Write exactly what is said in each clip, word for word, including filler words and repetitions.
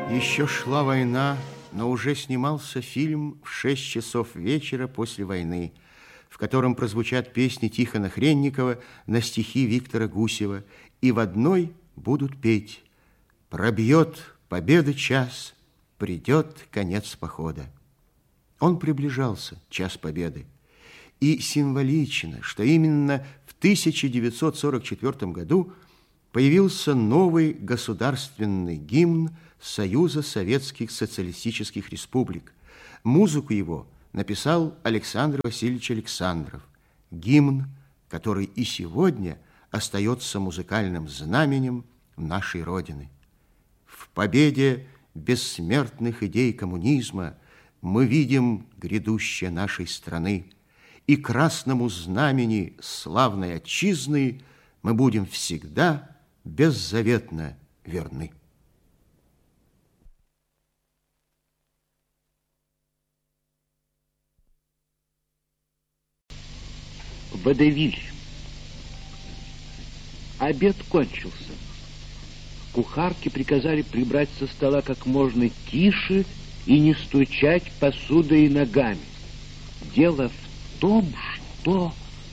Еще шла война, но уже снимался фильм «В шесть часов вечера после войны», в котором прозвучат песни Тихона Хренникова на стихи Виктора Гусева, и в одной будут петь: «Пробьет победы час, придет конец похода». Он приближался, час победы. И символично, что именно в тысяча девятьсот сорок четвёртом году появился новый государственный гимн Союза Советских Социалистических Республик. Музыку его написал Александр Васильевич Александров. Гимн, который и сегодня остается музыкальным знаменем нашей Родины. В победе бессмертных идей коммунизма мы видим грядущее нашей страны, и красному знамени славной отчизны мы будем всегда беззаветно верны. Водевиль. Обед кончился. Кухарки приказали прибрать со стола как можно тише и не стучать посудой и ногами. Дело в том, что...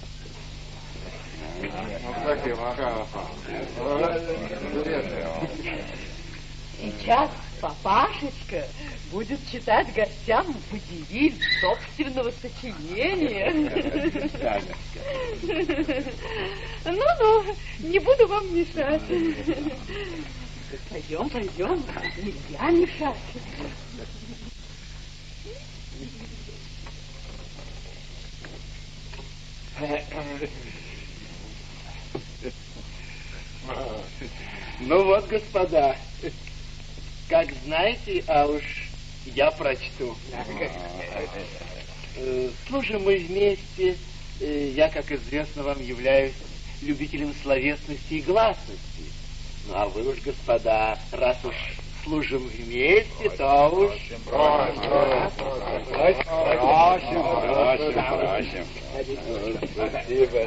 Сейчас папашечка будет читать гостям водевиль собственного сочинения. Ну-ну, не буду вам мешать. Пойдем, пойдем, нельзя мешать. Ну вот, господа, как знаете, а уж я прочту. Служим мы вместе. Я, как известно вам, являюсь любителем словесности и гласности. Ну, а вы уж, господа, раз уж служим вместе, то уж... Просим, просим, просим, просим. Спасибо.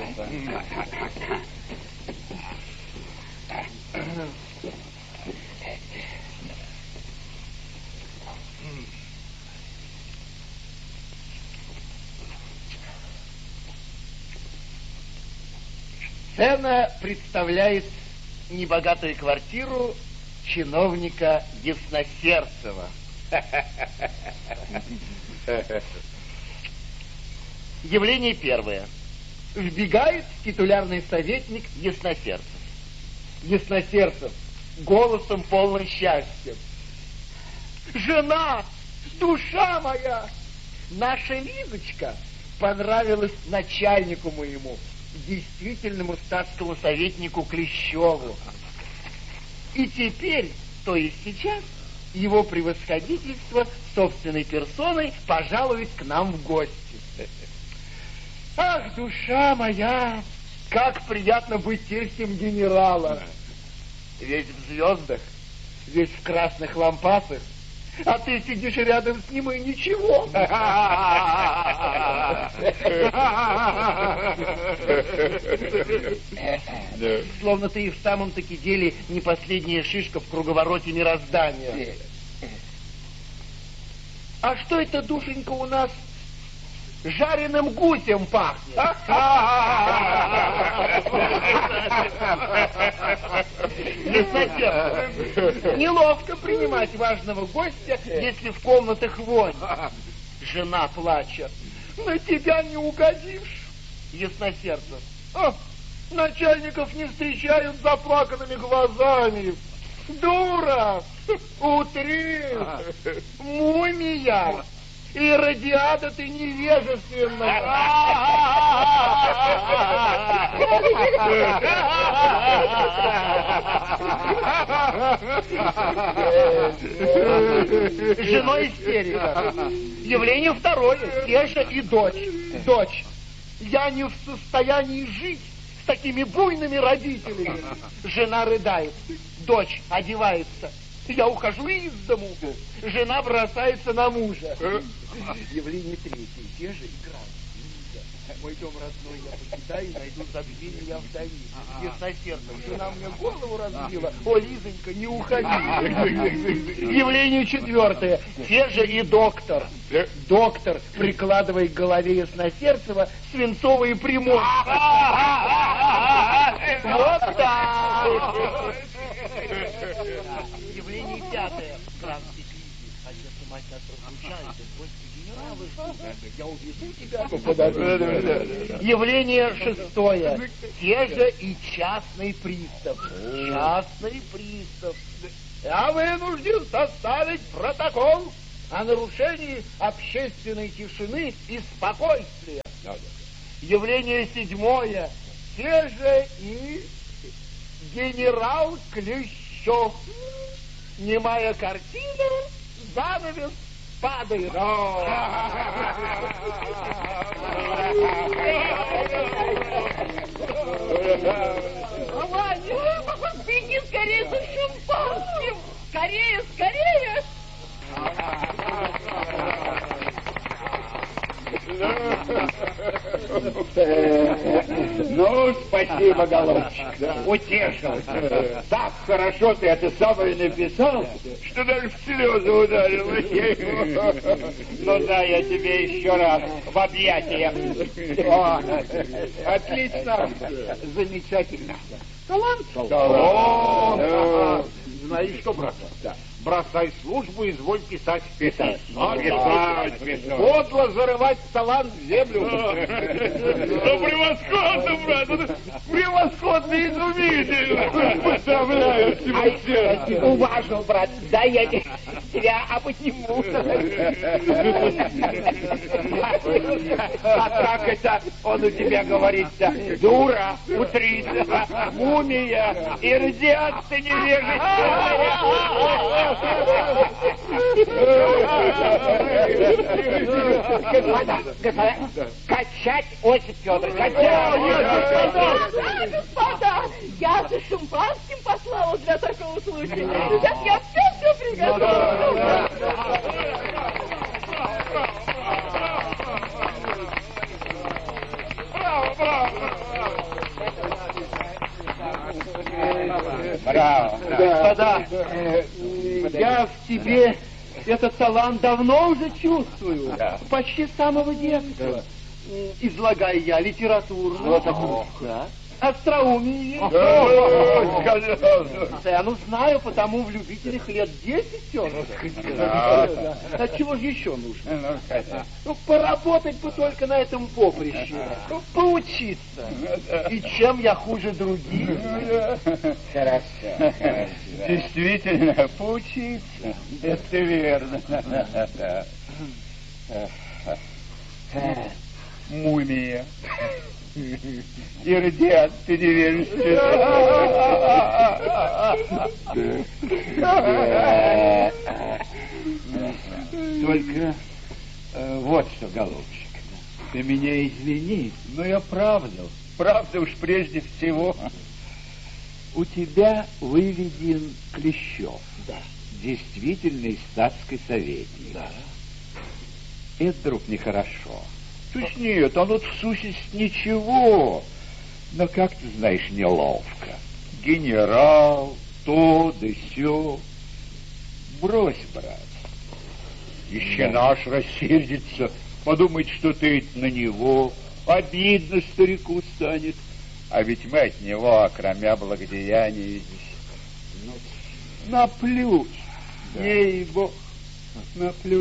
Сцена представляет небогатую квартиру чиновника Ясносерцева. Явление первое. Вбегает титулярный советник Ясносерцев. Ясносерцев голосом полным счастьем: жена, душа моя, наша Лизочка понравилась начальнику моему, действительному статскому советнику Клещеву. И теперь, то есть сейчас, его превосходительство собственной персоной пожалует к нам в гости. Ах, душа моя, как приятно быть тестем генерала. Весь в звездах, весь в красных лампасах, а ты сидишь рядом с ним и ничего. Словно ты и в самом-таки деле не последняя шишка в круговороте мироздания. А что это, душенька, у нас жареным гусем пахнет? Ясносерцев, неловко принимать важного гостя, если в комнатах вонь. Жена плачет: на тебя не угодишь. Ясносерцев: а, начальников не встречают с заплаканными глазами. Дура, утри, мумия. И радиада ты невежественная. Женой истерика. Явление второе. Кеша и дочь. Дочь: я не в состоянии жить с такими буйными родителями. Жена рыдает. Дочь одевается: я ухожу из дому. Жена бросается на мужа. Явление третье. Те же играют. Мой дом родной я покидаю, найду забвение я вдали. Ясносердно, жена мне голову разбила. О, Лизонька, не уходи. Явление четвертое. Те же и доктор. Доктор прикладывает к голове Ясносердцева свинцовые примочки. Вот так. Явление пятое. Кранский кризис. Отец и мать нас разлучают, и гости генералы ждут. Я увезу тебя. Явление шестое. Те же и частный пристав. Частный пристав. Я вынужден составить протокол о нарушении общественной тишины и спокойствия. Явление седьмое. Те же и генерал Клещев. Немая картина, занавес падает. Ваня, беги скорее за шампанским! Скорее, скорее! Ну, спасибо, голубчик, утешил. Так хорошо ты это самое написал, что даже в слезы ударил. Ну да, я тебе еще раз в объятия. О, отлично, замечательно. Талант. О, знаешь что, брат? Бросай службу, изволь писать. Писать. А, писать, писать. Подло зарывать талант в землю. Ну, превосходно, брат, превосходно, изумительно. Представляю себе все. Уважил, брат, да я тебя обниму. А как это он у тебя говорится? Дура, утрица, мумия, ирдиат ты невежественная. Господа, господа, качать, Осип Федорович, качать! Господа, я за шампанским послала для такого случая. Сейчас я все-все приготовлю. Браво, браво! Браво! Господа, я в тебе этот талант давно уже чувствую, Да. почти с самого детства. Излагаю я литературу, да, остроумие. Цену знаю, потому в любителях лет десять терся. А чего же еще нужно? Ну, поработать бы только на этом поприще, ну, поучиться. И чем я хуже других? Хорошо. Действительно, поучиться. Это верно. Мумия. Ирдиат, ты невежественный. Только э, вот что, голубчик, ты меня извини, но я правда, правда уж прежде всего. У тебя выведен Клещев. Да. Действительный статский советник. Да. Это, друг, нехорошо. То есть нет, оно в сущности ничего. Но, как ты знаешь, неловко. Генерал, то да сё. Брось, брат. Еще наш рассердится, подумает, что ты на него. Обидно старику станет. А ведь мы от него, кроме благодеяния, ну, наплюй. Да. Ей-бог, наплюй.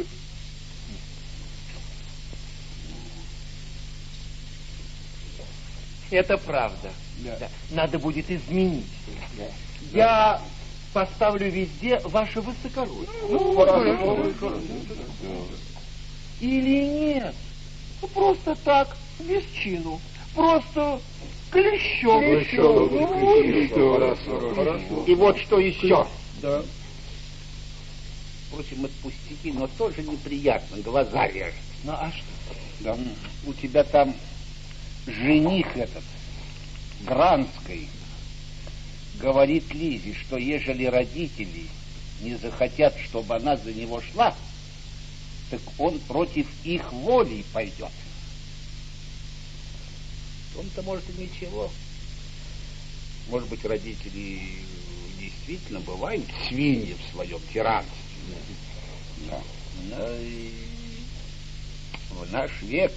Это правда. Да. Да. Надо будет изменить. Да. Я поставлю везде ваше высокородие. Ну, хорошо, хорошо. Или нет? Ну, просто так, без чину. Просто Клещев. Клещев. Ну, хорошо, хорошо. И вот что еще. Да. Впрочем, это пустяки, но тоже неприятно, глаза режет. Ну, а что? Да. У тебя там жених этот, Гранский, говорит Лизе, что ежели родители не захотят, чтобы она за него шла, так он против их воли пойдет. Он-то, может, и ничего. Может быть, родители действительно бывают свиньи в своем тиранстве. Да. Но и в наш век,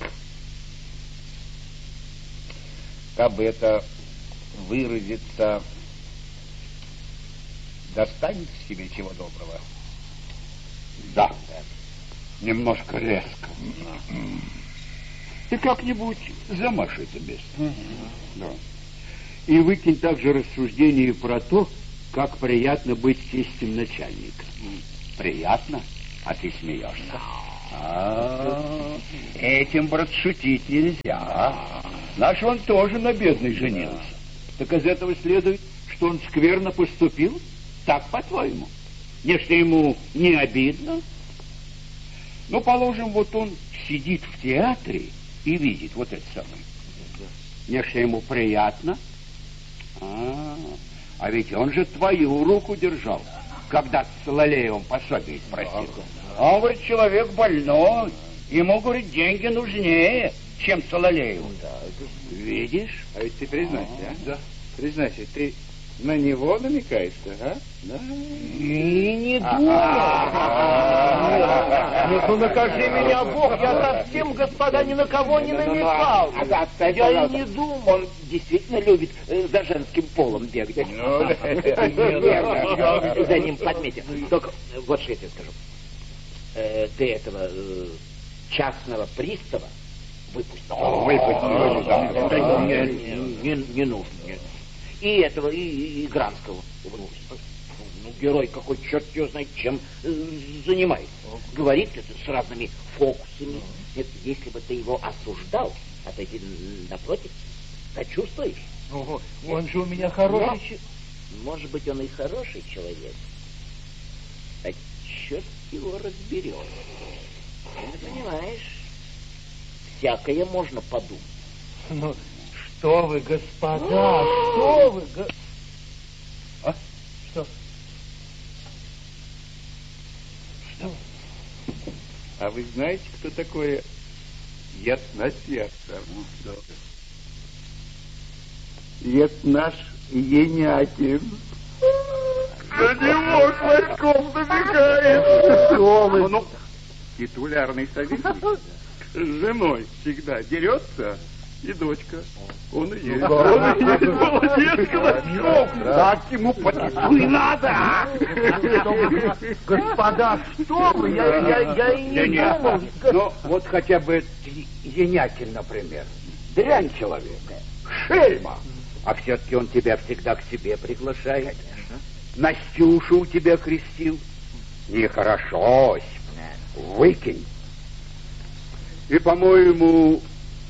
как бы это выразиться, достанет себе чего доброго. Да, немножко резко. Ты как-нибудь замажь это место. Да. И выкинь также рассуждение про то, как приятно быть тестем начальника. Приятно? А ты смеешься. А, этим, брат, шутить нельзя. Наш он тоже на бедный женился. Так из этого следует, что он скверно поступил? Так, по-твоему? Нечто ему не обидно? Ну, положим, вот он сидит в театре и видит вот это самое. Нечто ему приятно? А, а ведь он же твою руку держал, когда с Соловеевым пособие просил. А он, говорит, человек больной, ему, говорит, деньги нужнее, чем Соловееву. Да, видишь? А ведь ты признайся, а? Да. Признайся, ты на него намекаешь-то, а? Да. И не думал. Ну, накажи меня, Бог, я совсем, господа, ни на кого не намекал. Я и не думал. Он действительно любит за женским полом бегать. Верно, за ним подметил. Только вот что я тебе скажу. Ты этого частного пристава выпустил. Выпустил, да. Не нужно. И этого, и, и, и Гранского. Ну, герой какой, черт его знает, чем э, занимается. Говорит это с разными фокусами. Это, если бы ты его осуждал, а ты напротив, сочувствуешь. О, он же у меня хороший человек. Может быть, он и хороший человек. А черт его разберет. Ты понимаешь, всякое можно подумать. Ну, что вы, господа, что вы, го... А? Что? Что? А вы знаете, кто такое ясносердце? Ну, это наш Енякин. На него Клочков намекает. Что вы? Ну, титулярный советник с женой всегда дерется. И дочка. Он и есть. Он и есть. Молодец, Клочков. Так ему потихоньку и надо. Господа, что вы? Я, я, я и не да думал. Нет. Ну, вот хотя бы Енякин, например. Дрянь человека. Шельма. А все-таки он тебя всегда к себе приглашает. Настюшу у тебя крестил. Нехорошо. Выкинь. И, по-моему...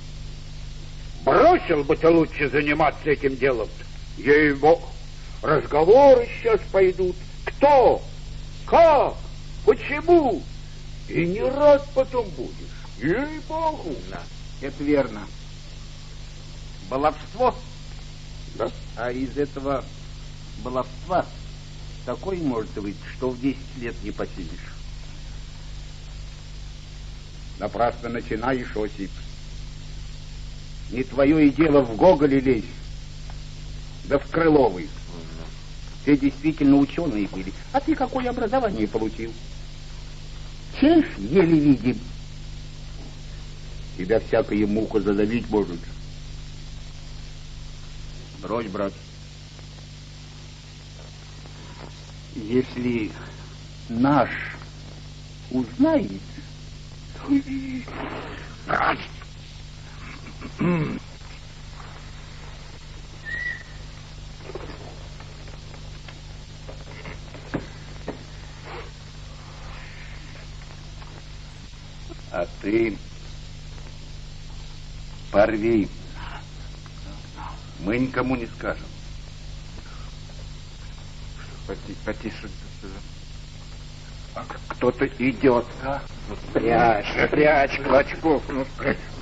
Бросил бы ты лучше заниматься этим делом. Ей-богу, разговоры сейчас пойдут. Кто? Как? Почему? И не рад потом будешь. Ей-богу. Да, это верно. Баловство. Да? А из этого баловства такой может быть, что в десять лет не посидишь. Напрасно начинаешь, Осип. Не твое и дело в Гоголе лезть, да в Крыловый. Все действительно ученые были. А ты какое образование получил? Чеш еле видим. Тебя всякая муха задавить может. Брось, брат. Если наш узнает... А ты порви. Мы никому не скажем. Потише. Кто-то идет. Ну, спрячь, спрячь, Клочков. Ну,